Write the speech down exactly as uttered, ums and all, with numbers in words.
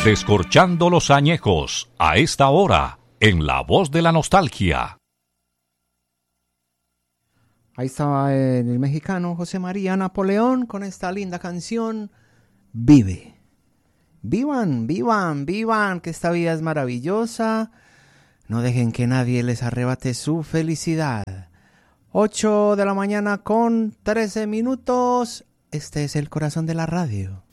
Descorchando los añejos, a esta hora, en La Voz de la Nostalgia. Ahí estaba el mexicano José María Napoleón con esta linda canción, Vive. Vivan, vivan, vivan, que esta vida es maravillosa. No dejen que nadie les arrebate su felicidad. ocho de la mañana con trece minutos. Este es el corazón de la radio.